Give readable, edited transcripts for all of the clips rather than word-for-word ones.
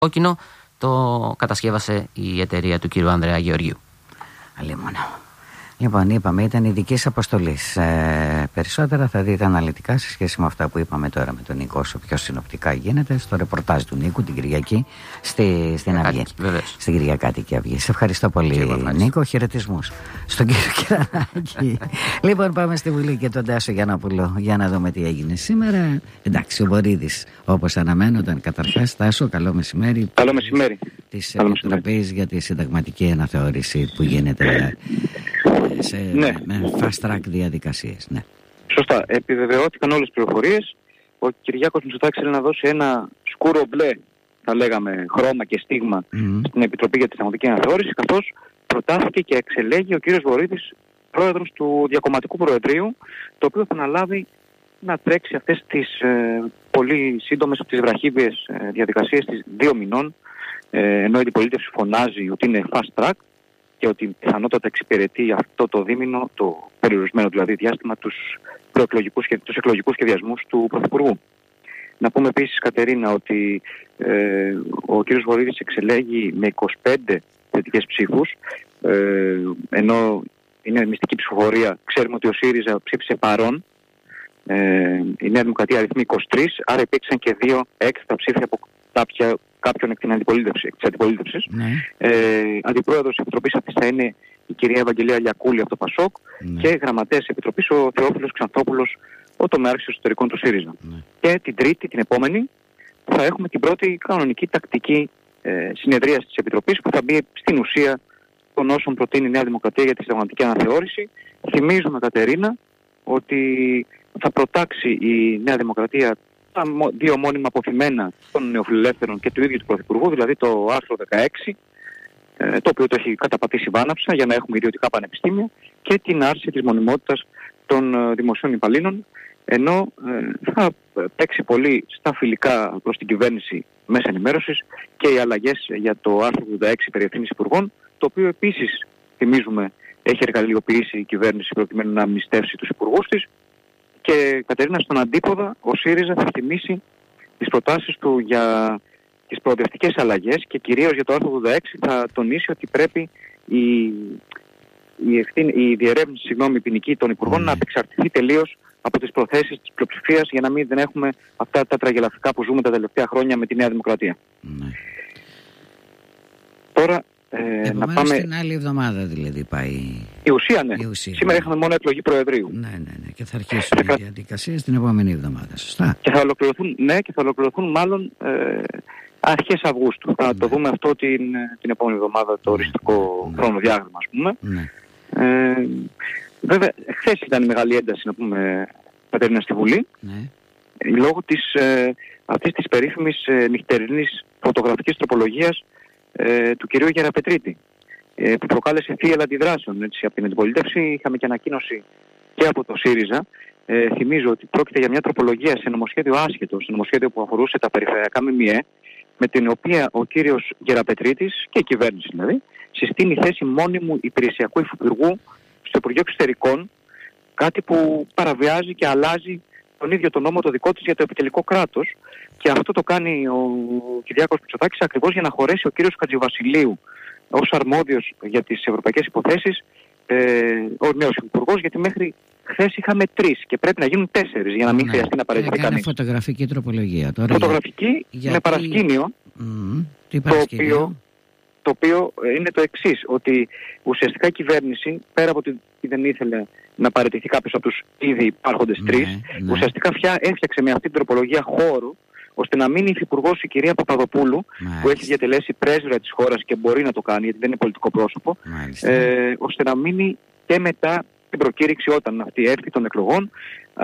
κόκκινο το κατασκεύασε η εταιρεία του κ. Ανδρέα Γεωργίου. Αλίμονο. Λοιπόν, είπαμε, ήταν ειδικής αποστολής. Περισσότερα θα δείτε αναλυτικά σε σχέση με αυτά που είπαμε τώρα με τον Νίκο, όσο πιο συνοπτικά γίνεται, στο ρεπορτάζ του Νίκου την Κυριακή στην Αυγή. Στην Κυριακάτικη Αυγή. Σε ευχαριστώ πολύ, Νίκο. Χαιρετισμούς στον κύριο Κυρανάκη. Λοιπόν, πάμε στη Βουλή και τον Τάσο Γιαννόπουλο για να δούμε τι έγινε σήμερα. Εντάξει, ο Βορίδης, όπως αναμένονταν. Καταρχάς, Τάσο, καλό μεσημέρι. Καλό μεσημέρι. Της Επιτροπής για τη συνταγματική αναθεώρηση που γίνεται με fast track διαδικασίες. Ναι. Σωστά. Επιβεβαιώθηκαν όλες τις πληροφορίες. Ο Κυριάκος Μητσοτάκης θέλει να δώσει ένα σκούρο μπλε, θα λέγαμε, χρώμα και στίγμα στην Επιτροπή για τη Συνταγματική Αναθεώρηση, καθώς προτάθηκε και εξελέγει ο κύριος Βορίδης πρόεδρος του Διακομματικού Προεδρείου, το οποίο θα αναλάβει να τρέξει αυτές τις πολύ σύντομες, τις βραχύβιες διαδικασίες της 2 μηνών, ενώ η αντιπολίτευση φωνάζει ότι είναι fast track και ότι πιθανότατα εξυπηρετεί αυτό το δίμηνο, το περιορισμένο δηλαδή διάστημα, τους εκλογικούς σχεδιασμούς του Πρωθυπουργού. Να πούμε επίσης, Κατερίνα, ότι ο κ. Βορίδης εξελέγει με 25 θετικές ψήφους, ενώ είναι μυστική ψηφοφορία. Ξέρουμε ότι ο ΣΥΡΙΖΑ ψήφισε παρόν, η Νέα Δημοκρατία αριθμεί 23, άρα υπήρξαν και 2 έξτρα ψήφια από κάποιον εκ της αντιπολίτευσης. Αντιπρόεδρος της Επιτροπής αυτής θα είναι η κυρία Ευαγγελία Λιακούλη από το ΠΑΣΟΚ και γραμματέας της Επιτροπής ο Θεόφιλος Ξανθόπουλος, ο τομέαρχης εσωτερικών του ΣΥΡΙΖΑ. Και την Τρίτη, την επόμενη, θα έχουμε την πρώτη κανονική τακτική συνεδρίαση της Επιτροπής που θα μπει στην ουσία των όσων προτείνει η Νέα Δημοκρατία για τη συνταγματική αναθεώρηση. Θυμίζουμε, Κατερίνα, ότι θα προτάξει η Νέα Δημοκρατία τα 2 μόνιμα αποθυμένα των νεοφιλελεύθερων και του ίδιου του Πρωθυπουργού, δηλαδή το άρθρο 16, το οποίο το έχει καταπατήσει βάναυσα για να έχουμε ιδιωτικά πανεπιστήμια, και την άρση της μονιμότητας των δημοσίων υπαλλήλων, ενώ θα παίξει πολύ στα φιλικά προς την κυβέρνηση μέσα ενημέρωσης και οι αλλαγές για το άρθρο 86 περί ευθύνης υπουργών, το οποίο επίσης, θυμίζουμε, έχει εργαλειοποιήσει η κυβέρνηση προκειμένου να αμνηστεύσει τους υπουργούς της. Και, Κατερίνα, στον αντίποδα ο ΣΥΡΙΖΑ θα θυμίσει τις προτάσεις του για τις προοδευτικές αλλαγές και κυρίως για το άρθρο 86 θα τονίσει ότι πρέπει η διερεύνηση ποινική των υπουργών να απεξαρτηθεί τελείως από τις προθέσεις της πλειοψηφίας, για να μην δεν έχουμε αυτά τα τραγελαφικά που ζούμε τα τελευταία χρόνια με τη Νέα Δημοκρατία. Τώρα να πάμε την άλλη εβδομάδα, δηλαδή πάει η ουσία, ναι. Σήμερα είχαμε μόνο εκλογή Προεδρείου. Ναι. Και θα αρχίσουν οι διαδικασίες την επόμενη εβδομάδα. Σωστά. Και θα ολοκληρωθούν μάλλον αρχές Αυγούστου. Θα το δούμε αυτό την επόμενη εβδομάδα, το οριστικό χρονοδιάγραμμα, ας πούμε. Βέβαια, χθες ήταν μεγάλη ένταση, να πούμε, Κατερίνα, στη Βουλή. Λόγω αυτής της περίφημης νυχτερινής φωτογραφικής τροπολογίας του κυρίου Γεραπετρίτη, που προκάλεσε θύελλα αντιδράσεων από την αντιπολίτευση. Είχαμε και ανακοίνωση και από το ΣΥΡΙΖΑ. Θυμίζω ότι πρόκειται για μια τροπολογία σε νομοσχέδιο άσχετο, σε νομοσχέδιο που αφορούσε τα περιφερειακά ΜΜΕ, με την οποία ο κύριος Γεραπετρίτης και η κυβέρνηση δηλαδή συστήνει θέση μόνιμου υπηρεσιακού υφυπουργού στο Υπουργείο Εξωτερικών, κάτι που παραβιάζει και αλλάζει τον ίδιο τον νόμο το δικό της για το επιτελικό κράτος, και αυτό το κάνει ο Κυριάκος Μητσοτάκης ακριβώς για να χωρέσει ο κύριος Χατζηβασιλείου ως αρμόδιος για τις ευρωπαϊκές υποθέσεις ο νέος υπουργός, γιατί μέχρι χθες είχαμε 3 και πρέπει να γίνουν 4 για να μην χρειαστεί να παραιτηθεί κανείς. Έκανε φωτογραφική τροπολογία τώρα. Φωτογραφική με παρασκήνιο, το οποίο είναι το εξής, ότι ουσιαστικά η κυβέρνηση, πέρα από ότι δεν ήθελε να παραιτηθεί κάποιος από τους ήδη υπάρχοντες 3, ουσιαστικά έφτιαξε με αυτή την τροπολογία χώρο ώστε να μείνει υφυπουργός η κυρία Παπαδοπούλου, που έχει διατελέσει πρέσβυρα της χώρας και μπορεί να το κάνει γιατί δεν είναι πολιτικό πρόσωπο, ώστε να μείνει και μετά την προκήρυξη όταν αυτή έρθει των εκλογών.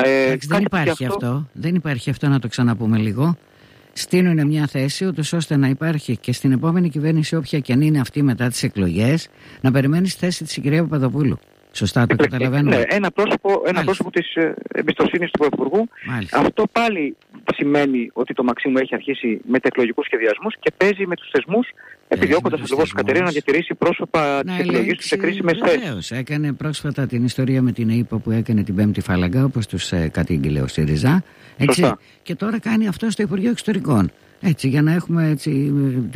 Δεν υπάρχει αυτό, να το ξαναπούμε λίγο. Στείλουν μια θέση ούτως ώστε να υπάρχει και στην επόμενη κυβέρνηση, όποια και αν είναι αυτή μετά τις εκλογές, να περιμένει στη θέση της η κυρία Παπαδοπούλου. Σωστά το καταλαβαίνω. Ναι, ένα πρόσωπο της εμπιστοσύνης του Πρωθυπουργού. Αυτό πάλι σημαίνει ότι το Μαξίμου έχει αρχίσει με εκλογικούς σχεδιασμούς και παίζει με τους θεσμούς, επιδιώκοντας ακριβώς Κατερίνα να διατηρήσει πρόσωπα της εκλογής του σε κρίσιμες θέσεις. Έκανε πρόσφατα την ιστορία με την ΕΥΠΟ που έκανε την πέμπτη φάλαγγα, όπως τους κατήγγειλε ο ΣΥΡΙΖΑ. Και τώρα κάνει αυτό στο Υπουργείο Εξωτερικών. Έτσι, για να έχουμε έτσι